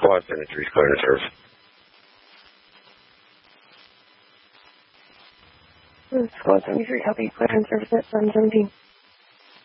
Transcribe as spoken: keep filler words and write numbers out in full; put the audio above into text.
Squad seventy-three, clear to service. Squad seventy-three, copy, clear and service at seven seventeen.